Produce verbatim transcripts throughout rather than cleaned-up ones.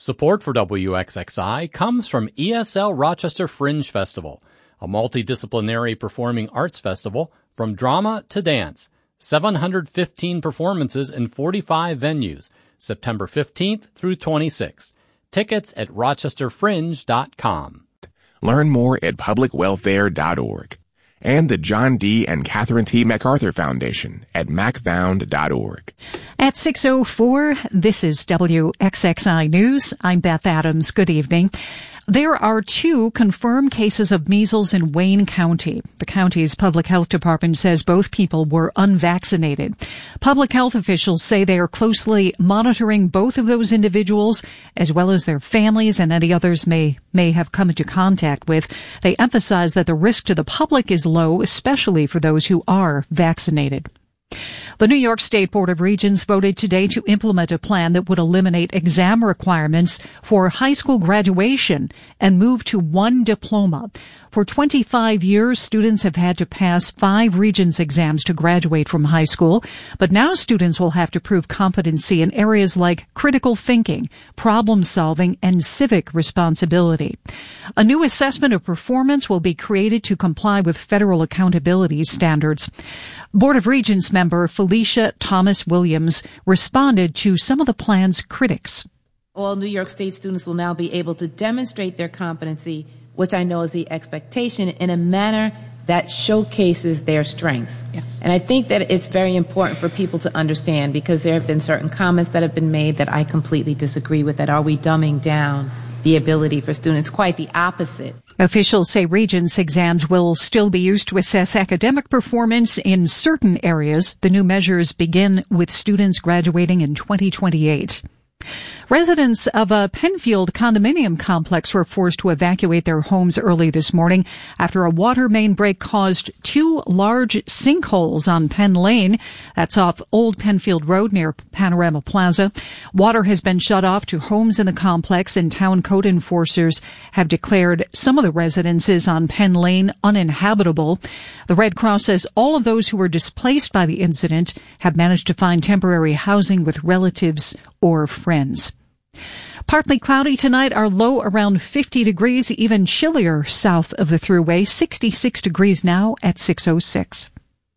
Support for W X X I comes from E S L Rochester Fringe Festival, a multidisciplinary performing arts festival from drama to dance. seven hundred fifteen performances in forty-five venues, September fifteenth through twenty-sixth. Tickets at rochester fringe dot com. Learn more at public welfare dot org. And the John D. and Catherine T. MacArthur Foundation at mac found dot org. At six oh four, this is W X X I News. I'm Beth Adams. Good evening. There are two confirmed cases of measles in Wayne County. The county's public health department says both people were unvaccinated. Public health officials say they are closely monitoring both of those individuals, as well as their families and any others may may have come into contact with. They emphasize that the risk to the public is low, especially for those who are vaccinated. The New York State Board of Regents voted today to implement a plan that would eliminate exam requirements for high school graduation and move to one diploma. For twenty-five years, students have had to pass five Regents exams to graduate from high school, but now students will have to prove competency in areas like critical thinking, problem solving, and civic responsibility. A new assessment of performance will be created to comply with federal accountability standards. Board of Regents member Felicia Thomas Williams responded to some of the plan's critics. All New York State students will now be able to demonstrate their competency, which I know is the expectation, in a manner that showcases their strengths. Yes. And I think that it's very important for people to understand, because there have been certain comments that have been made that I completely disagree with, that are we dumbing down the ability for students? Quite the opposite. Officials say Regents exams will still be used to assess academic performance in certain areas. The new measures begin with students graduating in twenty twenty-eight. Residents of a Penfield condominium complex were forced to evacuate their homes early this morning after a water main break caused two large sinkholes on Penn Lane. That's off Old Penfield Road near Panorama Plaza. Water has been shut off to homes in the complex, and town code enforcers have declared some of the residences on Penn Lane uninhabitable. The Red Cross says all of those who were displaced by the incident have managed to find temporary housing with relatives or friends. Partly cloudy tonight, our low around fifty degrees, even chillier south of the Thruway, sixty-six degrees now at six oh six.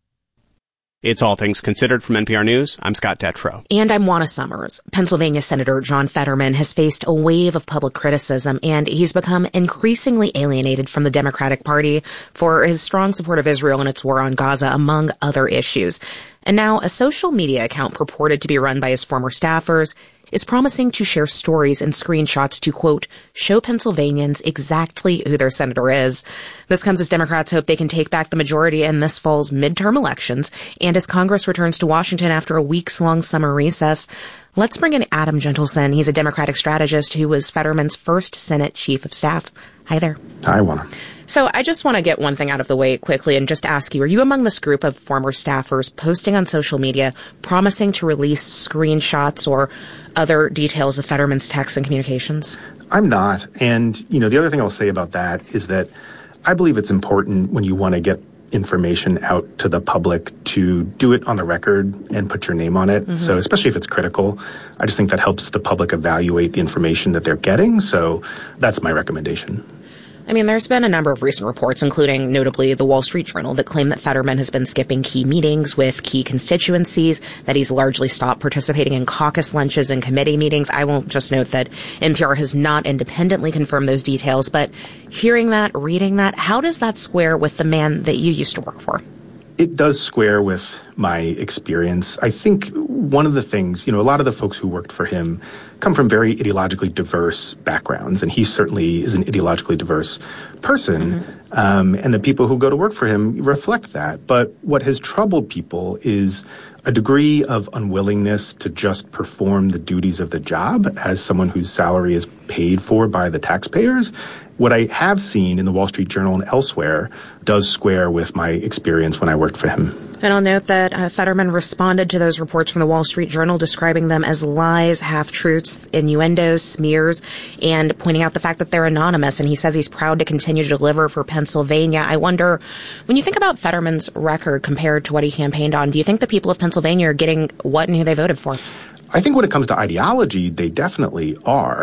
It's All Things Considered from N P R News. I'm Scott Detrow. And I'm Juana Summers. Pennsylvania Senator John Fetterman has faced a wave of public criticism, and he's become increasingly alienated from the Democratic Party for his strong support of Israel and its war on Gaza, among other issues. And now a social media account purported to be run by his former staffers is promising to share stories and screenshots to, quote, show Pennsylvanians exactly who their senator is. This comes as Democrats hope they can take back the majority in this fall's midterm elections, and as Congress returns to Washington after a weeks-long summer recess. Let's bring in Adam Gentleson. He's a Democratic strategist who was Fetterman's first Senate chief of staff. Hi there. Hi, Juana. So I just want to get one thing out of the way quickly and just ask you, are you among this group of former staffers posting on social media promising to release screenshots or other details of Fetterman's texts and communications? I'm not. And, you know, the other thing I'll say about that is that I believe it's important when you want to get information out to the public to do it on the record and put your name on it. Mm-hmm. So especially if it's critical, I just think that helps the public evaluate the information that they're getting. So that's my recommendation. I mean, there's been a number of recent reports, including notably the Wall Street Journal, that claim that Fetterman has been skipping key meetings with key constituencies, that he's largely stopped participating in caucus lunches and committee meetings. I won't just note that N P R has not independently confirmed those details, but hearing that, reading that, how does that square with the man that you used to work for? It does square with my experience. I think one of the things, you know, a lot of the folks who worked for him come from very ideologically diverse backgrounds, and he certainly is an ideologically diverse person. Mm-hmm. Um, and the people who go to work for him reflect that. But what has troubled people is a degree of unwillingness to just perform the duties of the job as someone whose salary is paid for by the taxpayers. What I have seen in the Wall Street Journal and elsewhere does square with my experience when I worked for him. And I'll note that uh, Fetterman responded to those reports from the Wall Street Journal, describing them as lies, half-truths, innuendos, smears, and pointing out the fact that they're anonymous. And he says he's proud to continue to deliver for Pennsylvania. I wonder, when you think about Fetterman's record compared to what he campaigned on, do you think the people of Pennsylvania are getting what and who they voted for? I think when it comes to ideology, they definitely are.